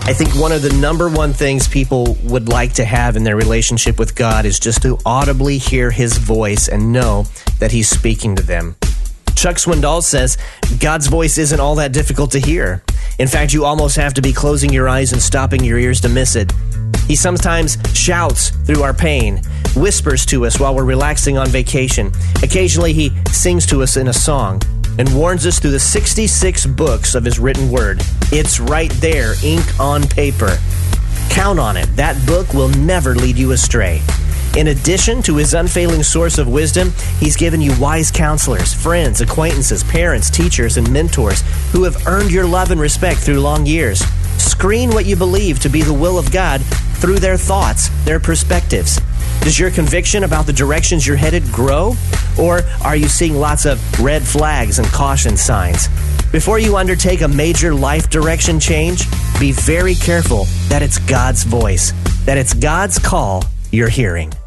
I think one of the number one things people would like to have in their relationship with God is just to audibly hear his voice and know that he's speaking to them. Chuck Swindoll says God's voice isn't all that difficult to hear. In fact, you almost have to be closing your eyes and stopping your ears to miss it. He sometimes shouts through our pain, whispers to us while we're relaxing on vacation. Occasionally, he sings to us in a song and warns us through the 66 books of his written word. It's right there, ink on paper. Count on it. That book will never lead you astray. In addition to his unfailing source of wisdom, he's given you wise counselors, friends, acquaintances, parents, teachers, and mentors who have earned your love and respect through long years. Screen what you believe to be the will of God through their thoughts, their perspectives. Does your conviction about the directions you're headed grow? Or are you seeing lots of red flags and caution signs? Before you undertake a major life direction change, be very careful that it's God's voice, that it's God's call you're hearing.